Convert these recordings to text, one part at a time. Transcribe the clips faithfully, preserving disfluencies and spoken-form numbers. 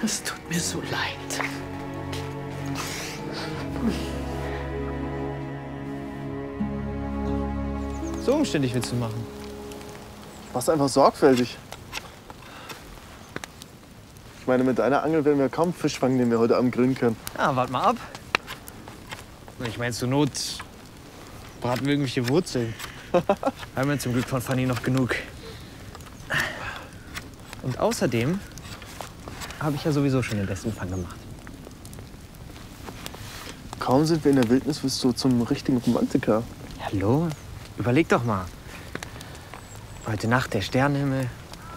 Es tut mir so leid. So umständlich willst du machen. Mach's einfach sorgfältig. Ich meine, mit einer Angel werden wir kaum Fisch fangen, den wir heute Abend grillen können. Ja, wart mal ab. Ich meine, zur Not braten wir irgendwelche Wurzeln. Haben wir zum Glück von Fanny noch genug. Und außerdem habe ich ja sowieso schon den besten Fang gemacht. Kaum sind wir in der Wildnis, wirst du zum richtigen Romantiker. Hallo? Überleg doch mal. Heute Nacht der Sternenhimmel.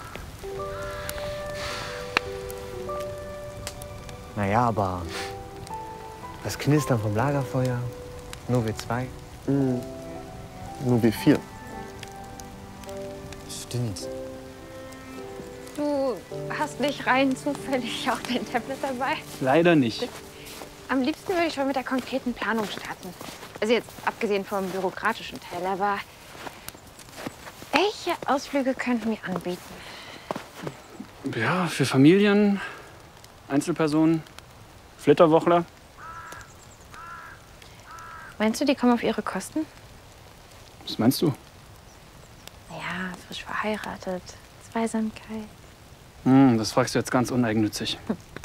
Naja, aber das Knistern vom Lagerfeuer. Nur wir zwei. Mhm. Nur wir vier. Stimmt. Du hast nicht rein zufällig auch dein Tablet dabei? Leider nicht. Am liebsten würde ich schon mit der konkreten Planung starten. Also jetzt abgesehen vom bürokratischen Teil, aber welche Ausflüge könnten wir anbieten? Ja, für Familien, Einzelpersonen, Flitterwochler. Meinst du, die kommen auf ihre Kosten? Was meinst du? Ja, frisch verheiratet, Zweisamkeit. Hm, das fragst du jetzt ganz uneigennützig.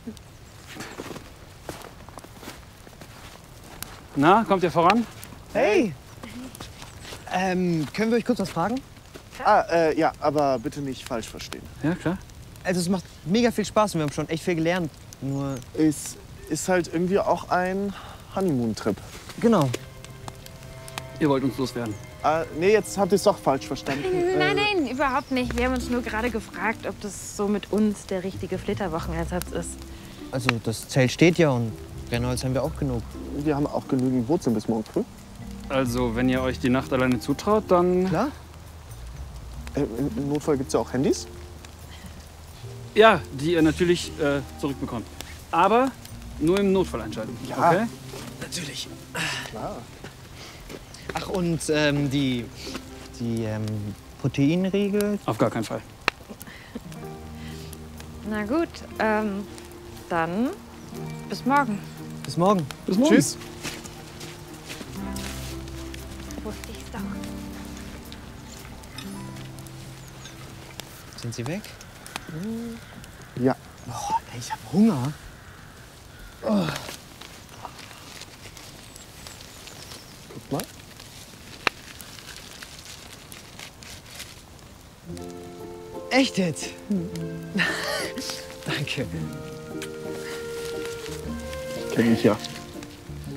Na, kommt ihr voran? Hey! Ähm, können wir euch kurz was fragen? Ah, äh, ja, aber bitte nicht falsch verstehen. Ja, klar. Also es macht mega viel Spaß und wir haben schon echt viel gelernt. Nur, Es ist halt irgendwie auch ein Honeymoon-Trip. genau. Ihr wollt uns loswerden. Ah, nee, jetzt habt ihr es doch falsch verstanden. Nein, Äh, nein, überhaupt nicht. Wir haben uns nur gerade gefragt, ob das so mit uns der richtige Flitterwochenersatz ist. Also das Zelt steht ja und Brennholz haben wir auch genug. Wir haben auch genügend Wurzeln bis morgen früh. Also, wenn ihr euch die Nacht alleine zutraut, dann... Klar? Äh, Im Notfall gibt es ja auch Handys. Ja, die ihr natürlich äh, zurückbekommt. Aber nur im Notfall einschalten. Ja. Okay? Natürlich. Klar. Ach, und ähm, die, die ähm, Proteinriegel? Auf gar keinen Fall. Na gut, ähm, dann bis morgen. Bis morgen. Bis morgen. Tschüss. Wusste ich's doch. Sind sie weg? Ja. Boah, ey, ich hab Hunger. Oh. Guck mal. Echt jetzt? Danke. Kenn ich ja.